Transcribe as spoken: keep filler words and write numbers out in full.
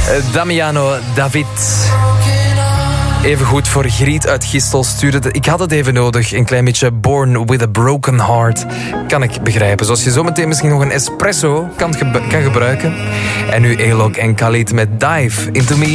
Damiano David. Even goed voor Griet uit Gistel stuurde. Ik had het even nodig. Een klein beetje Born with a Broken Heart. Kan ik begrijpen. Zoals je zometeen misschien nog een espresso kan, ge- kan gebruiken. En nu Alok en Khalid met Dive Into Me.